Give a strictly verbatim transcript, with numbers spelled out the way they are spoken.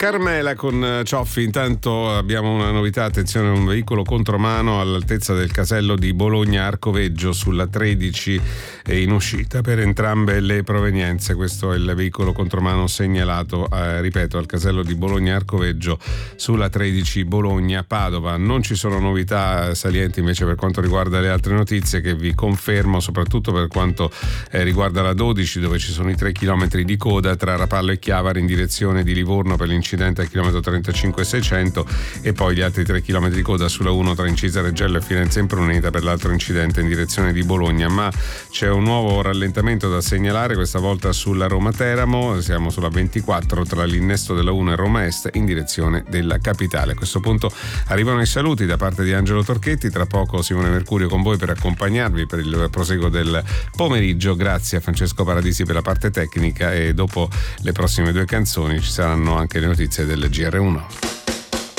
Carmela con Cioffi. Intanto abbiamo una novità, attenzione, un veicolo contromano all'altezza del casello di Bologna Arcoveggio sulla tredici in uscita per entrambe le provenienze. Questo è il veicolo contromano segnalato, eh, ripeto, al casello di Bologna Arcoveggio sulla tredici Bologna Padova. Non ci sono novità salienti invece per quanto riguarda le altre notizie, che vi confermo, soprattutto per quanto eh, riguarda la dodici, dove ci sono i tre chilometri di coda tra Rapallo e Chiavari in direzione di Livorno per l'incidente al chilometro trentacinque seicento, e poi gli altri tre chilometri di coda sulla uno tra Incisa Reggello e Firenze Impruneta per l'altro incidente in direzione di Bologna. Ma c'è un nuovo rallentamento da segnalare, questa volta sulla Roma Teramo. Siamo sulla ventiquattro tra l'innesto della uno e Roma Est in direzione della capitale. A questo punto arrivano i saluti da parte di Angelo Torchetti. Tra poco Simone Mercurio con voi per accompagnarvi per il proseguo del pomeriggio. Grazie a Francesco Paradisi per la parte tecnica, e dopo le prossime due canzoni ci saranno anche le notizie del G R uno.